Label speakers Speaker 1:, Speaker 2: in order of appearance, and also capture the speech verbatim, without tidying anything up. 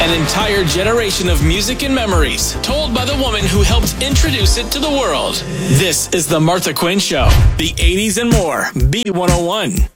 Speaker 1: An entire generation of music and memories told by the woman who helped introduce it to the world. This is The Martha Quinn Show, the eighties and more, B one oh one.